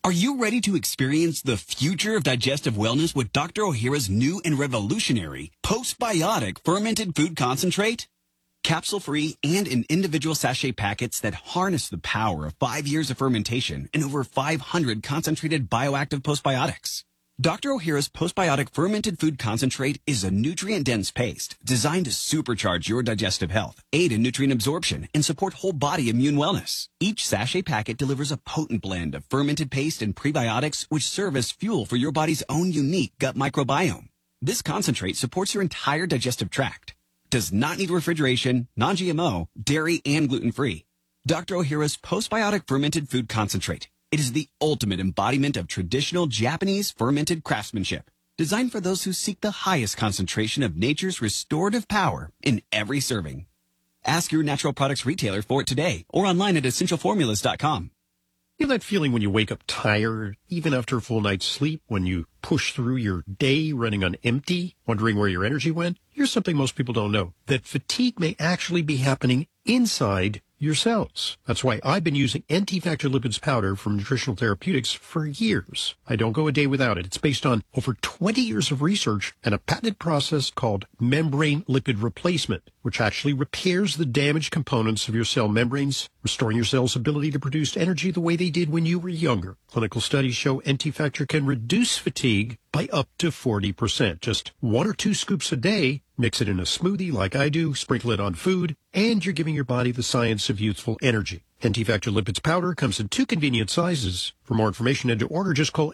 Are you ready to experience the future of digestive wellness with Dr. Ohhira's new and revolutionary postbiotic fermented food concentrate? Capsule-free and in individual sachet packets that harness the power of 5 years of fermentation and over 500 concentrated bioactive postbiotics. Dr. Ohhira's postbiotic fermented food concentrate is a nutrient-dense paste designed to supercharge your digestive health, aid in nutrient absorption, and support whole body immune wellness. Each sachet packet delivers a potent blend of fermented paste and prebiotics which serve as fuel for your body's own unique gut microbiome. This concentrate supports your entire digestive tract, does not need refrigeration, non-GMO, dairy, and gluten-free. Dr. Ohhira's postbiotic fermented food concentrate. It is the ultimate embodiment of traditional Japanese fermented craftsmanship, designed for those who seek the highest concentration of nature's restorative power in every serving. Ask your natural products retailer for it today or online at essentialformulas.com. You know that feeling when you wake up tired, even after a full night's sleep, when you push through your day running on empty, wondering where your energy went? Here's something most people don't know, that fatigue may actually be happening inside your cells. That's why I've been using NT-Factor Lipids powder from Nutritional Therapeutics for years. I don't go a day without it. It's based on over 20 years of research and a patented process called membrane lipid replacement, which actually repairs the damaged components of your cell membranes, restoring your cell's ability to produce energy the way they did when you were younger. Clinical studies show NT-Factor can reduce fatigue by up to 40%. Just 1 or 2 scoops a day. Mix it in a smoothie like I do, sprinkle it on food, and you're giving your body the science of youthful energy. NT-Factor Lipids powder comes in 2 convenient sizes. For more information and to order, just call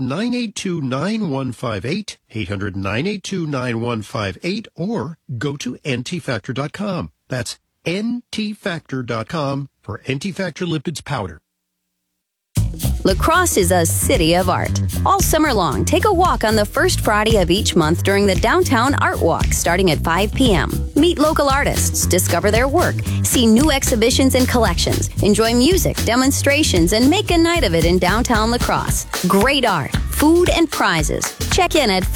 800-982-9158, 800-982-9158, or go to ntfactor.com. That's ntfactor.com for NT-Factor Lipids powder. La Crosse is a city of art. All summer long, take a walk on the first Friday of each month during the Downtown Art Walk starting at 5 p.m. Meet local artists, discover their work, see new exhibitions and collections, enjoy music, demonstrations, and make a night of it in downtown La Crosse. Great art, food, and prizes. Check in at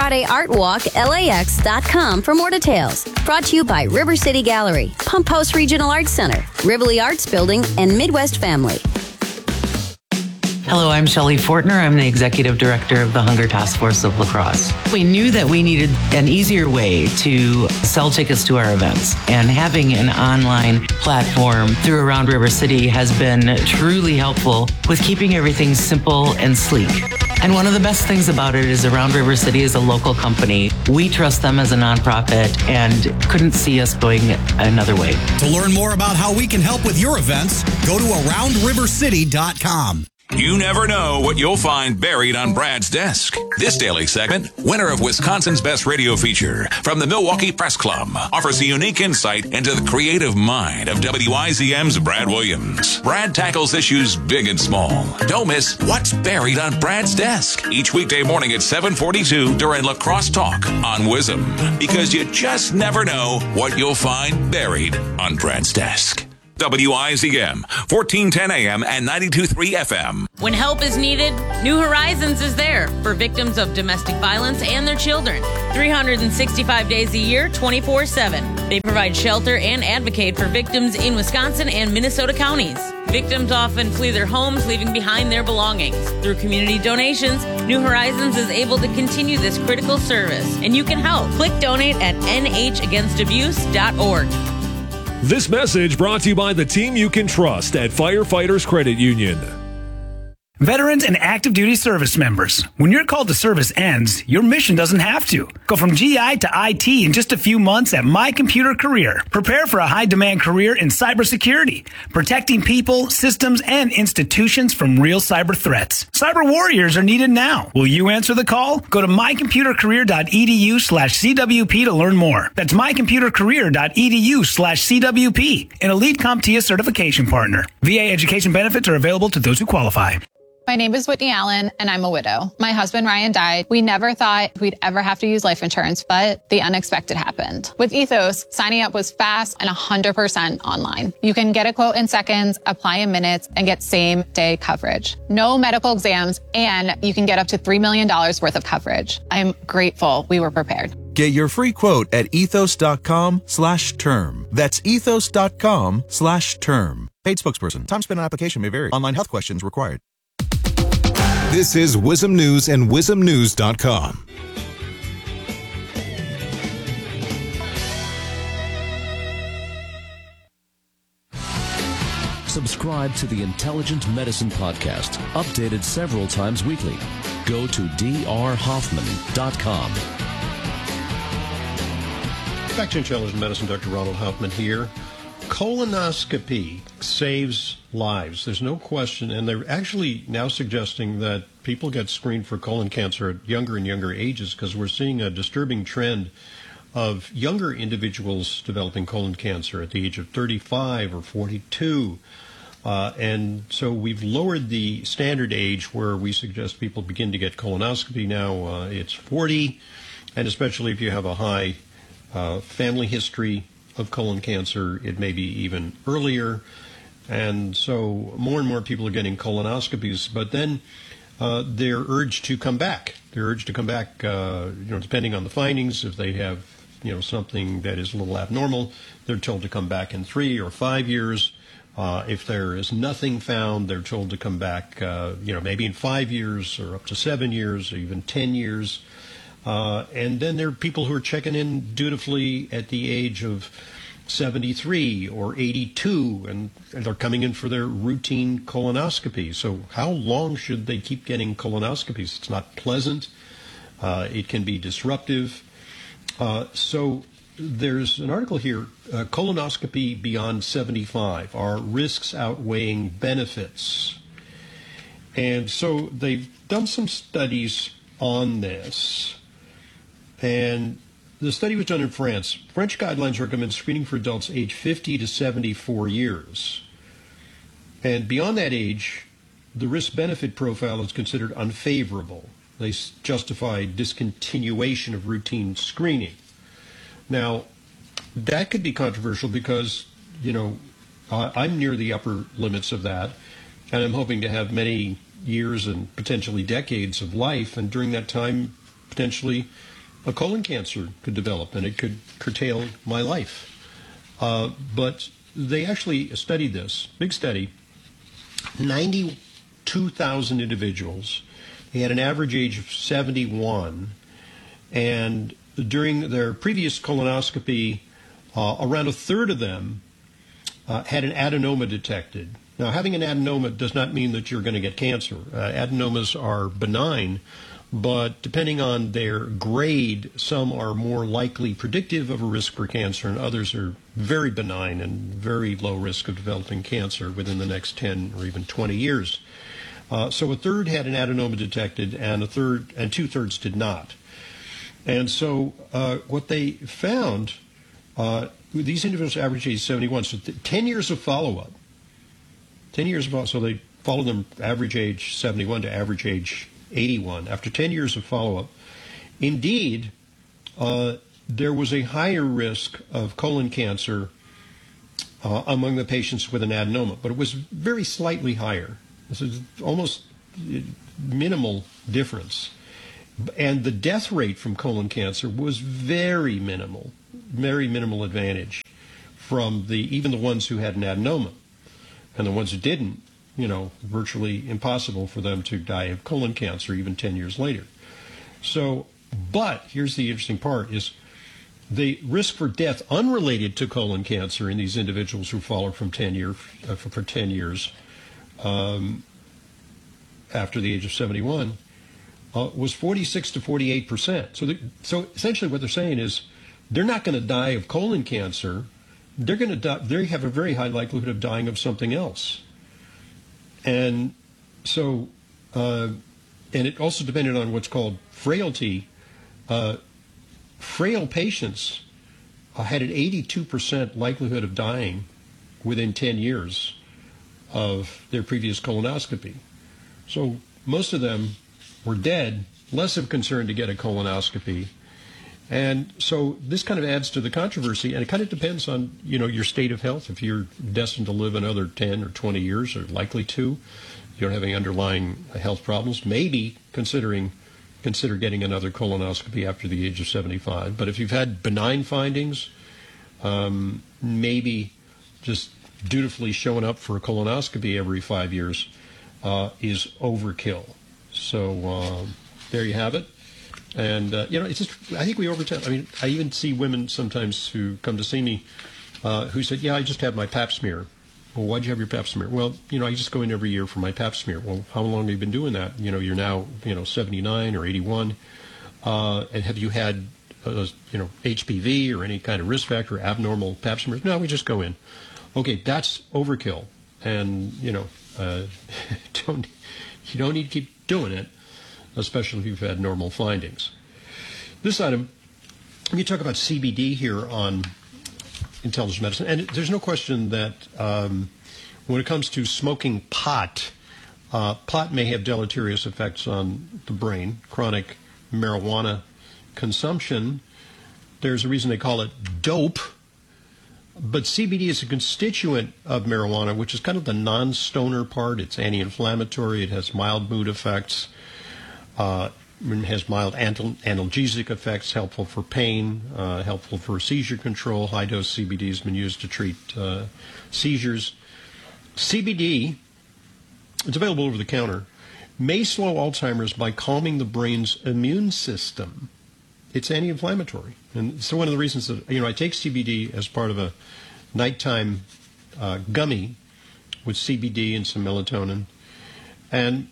firstfridayartwalklax.com for more details. Brought to you by River City Gallery, Pump House Regional Arts Center, Rivoli Arts Building, and Midwest Family. Hello, I'm Shelley Fortner. I'm the Executive Director of the Hunger Task Force of La Crosse. We knew that we needed an easier way to sell tickets to our events, and having an online platform through Around River City has been truly helpful with keeping everything simple and sleek. And one of the best things about it is Around River City is a local company. We trust them as a nonprofit and couldn't see us going another way. To learn more about how we can help with your events, go to AroundRiverCity.com. You never know what you'll find buried on Brad's desk. This daily segment, winner of Wisconsin's Best Radio Feature from the Milwaukee Press Club, offers a unique insight into the creative mind of WIZM's Brad Williams. Brad tackles issues big and small. Don't miss What's Buried on Brad's Desk each weekday morning at 7:42 during La Crosse Talk on WIZM, because you just never know what you'll find buried on Brad's desk. WIZM, 1410 AM and 92.3 FM. When help is needed, New Horizons is there for victims of domestic violence and their children. 365 days a year, 24/7. They provide shelter and advocate for victims in Wisconsin and Minnesota counties. Victims often flee their homes, leaving behind their belongings. Through community donations, New Horizons is able to continue this critical service, and you can help. Click donate at nhaganstabuse.org. This message brought to you by the team you can trust at Firefighters Credit Union. Veterans and active duty service members, when your call to service ends, your mission doesn't have to. Go from GI to IT in just a few months at My Computer Career. Prepare for a high-demand career in cybersecurity, protecting people, systems, and institutions from real cyber threats. Cyber warriors are needed now. Will you answer the call? Go to mycomputercareer.edu/CWP to learn more. That's mycomputercareer.edu/CWP, an elite CompTIA certification partner. VA education benefits are available to those who qualify. My name is Whitney Allen, and I'm a widow. My husband, Ryan, died. We never thought we'd ever have to use life insurance, but the unexpected happened. With Ethos, signing up was fast and 100% online. You can get a quote in seconds, apply in minutes, and get same-day coverage. No medical exams, and you can get up to $3 million worth of coverage. I'm grateful we were prepared. Get your free quote at ethos.com/term. That's ethos.com/term. Paid spokesperson. Time spent on application may vary. Online health questions required. This is WIZM News and WIZMnews.com. Subscribe to the Intelligent Medicine Podcast, updated several times weekly. Go to drhoffman.com. Back to Intelligent Medicine, Dr. Ronald Hoffman here. Colonoscopy saves lives. There's no question, and they're actually now suggesting that people get screened for colon cancer at younger and younger ages because we're seeing a disturbing trend of younger individuals developing colon cancer at the age of 35 or 42. And so we've lowered the standard age where we suggest people begin to get colonoscopy. Now it's 40, and especially if you have a high family history of colon cancer, it may be even earlier. And so more and more people are getting colonoscopies, but then they're urged to come back. They're urged to come back, depending on the findings. If they have, something that is a little abnormal, they're told to come back in 3 or 5 years. If there is nothing found, they're told to come back, maybe in 5 years or up to 7 years or even 10 years. And then there are people who are checking in dutifully at the age of 73 or 82, and they're coming in for their routine colonoscopy. So how long should they keep getting colonoscopies? It's not pleasant. It can be disruptive. So there's an article here, Colonoscopy Beyond 75, Are Risks Outweighing Benefits? And so they've done some studies on this. And the study was done in France. French guidelines recommend screening for adults age 50 to 74 years. And beyond that age, the risk-benefit profile is considered unfavorable. They justify discontinuation of routine screening. Now, that could be controversial because, I'm near the upper limits of that, and I'm hoping to have many years and potentially decades of life, and during that time, potentially, a colon cancer could develop, and it could curtail my life. But they actually studied this, big study, 92,000 individuals. They had an average age of 71, and during their previous colonoscopy, around a third of them had an adenoma detected. Now, having an adenoma does not mean that you're going to get cancer. Adenomas are benign, but depending on their grade, some are more likely predictive of a risk for cancer, and others are very benign and very low risk of developing cancer within the next 10 or even 20 years. So a third had an adenoma detected, and two-thirds did not. And so what they found, these individuals average age 71, so 10 years of follow-up. 10 years of follow-up, so they followed them average age 71 to average age 81. After 10 years of follow-up, indeed, there was a higher risk of colon cancer among the patients with an adenoma, but it was very slightly higher. This is almost minimal difference. And the death rate from colon cancer was very minimal advantage from even the ones who had an adenoma. And the ones who didn't, virtually impossible for them to die of colon cancer even 10 years later. So, but here's the interesting part is the risk for death unrelated to colon cancer in these individuals who followed for 10 years after the age of 71 was 46 to 48%. So essentially what they're saying is they're not going to die of colon cancer. They're going to die. They have a very high likelihood of dying of something else. And so, and it also depended on what's called frailty. Frail patients had an 82% likelihood of dying within 10 years of their previous colonoscopy. So most of them were dead, less of concern to get a colonoscopy. And so this kind of adds to the controversy, and it kind of depends on, your state of health. If you're destined to live another 10 or 20 years, or likely to, you don't have any underlying health problems, maybe consider getting another colonoscopy after the age of 75. But if you've had benign findings, maybe just dutifully showing up for a colonoscopy every 5 years is overkill. So there you have it. And, it's just, I think we overtell. I mean, I even see women sometimes who come to see me who said, I just had my pap smear. Well, why'd you have your pap smear? Well, I just go in every year for my pap smear. Well, how long have you been doing that? You're now, 79 or 81. And have you had, HPV or any kind of risk factor, abnormal pap smears? No, we just go in. Okay, that's overkill. And, you don't need to keep doing it, especially if you've had normal findings. This item, let me talk about CBD here on Intelligent Medicine. And there's no question that when it comes to smoking pot, pot may have deleterious effects on the brain. Chronic marijuana consumption, there's a reason they call it dope. But CBD is a constituent of marijuana, which is kind of the non-stoner part. It's anti-inflammatory. It has mild mood effects. It has mild analgesic effects, helpful for pain, helpful for seizure control. High-dose CBD has been used to treat seizures. CBD, it's available over the counter, may slow Alzheimer's by calming the brain's immune system. It's anti-inflammatory. And so one of the reasons that, I take CBD as part of a nighttime gummy with CBD and some melatonin. And,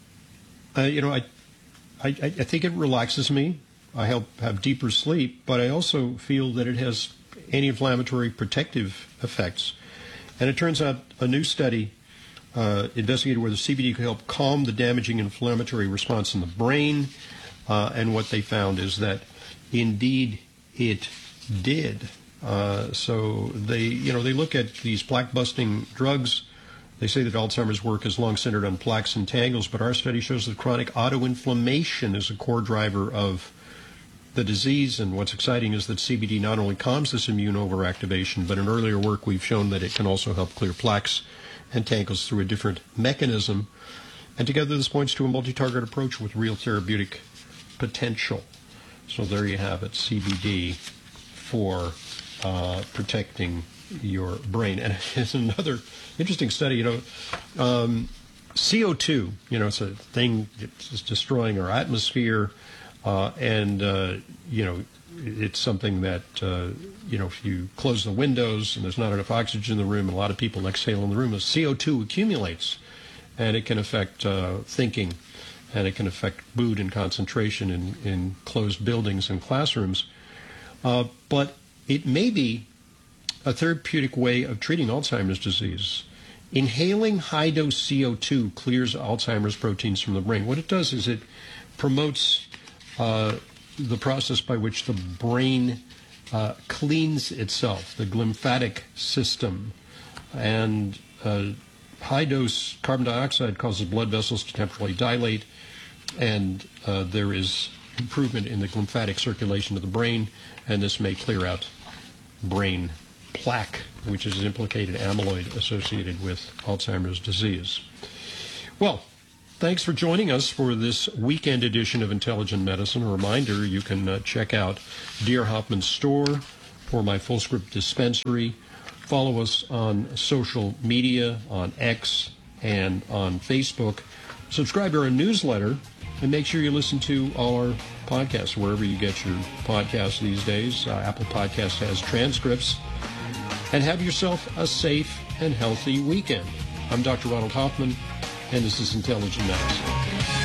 I think it relaxes me. I help have deeper sleep, but I also feel that it has anti-inflammatory protective effects. And it turns out a new study investigated whether CBD could help calm the damaging inflammatory response in the brain. And what they found is that indeed it did. So they look at these plaque-busting drugs. They say that Alzheimer's work is long centered on plaques and tangles, but our study shows that chronic autoinflammation is a core driver of the disease. And what's exciting is that CBD not only calms this immune overactivation, but in earlier work we've shown that it can also help clear plaques and tangles through a different mechanism. And together this points to a multi-target approach with real therapeutic potential. So there you have it, CBD for protecting your brain. And it's another interesting study, CO2, it's a thing that's destroying our atmosphere, and it's something that, if you close the windows and there's not enough oxygen in the room, and a lot of people exhale in the room, the CO2 accumulates, and it can affect thinking, and it can affect mood and concentration in closed buildings and classrooms. But it may be a therapeutic way of treating Alzheimer's disease. Inhaling high-dose CO2 clears Alzheimer's proteins from the brain. What it does is it promotes the process by which the brain cleans itself, the glymphatic system. And high-dose carbon dioxide causes blood vessels to temporarily dilate, and there is improvement in the lymphatic circulation of the brain, and this may clear out brain plaque, which is implicated amyloid associated with Alzheimer's disease. Well, thanks for joining us for this weekend edition of Intelligent Medicine. A reminder, you can check out D.R. Hoffman's store for my Fullscript dispensary. Follow us on social media, on X and on Facebook. Subscribe to our newsletter, and make sure you listen to all our podcasts, wherever you get your podcasts these days. Apple Podcast has transcripts. And have yourself a safe and healthy weekend. I'm Dr. Ronald Hoffman, and this is Intelligent Medicine.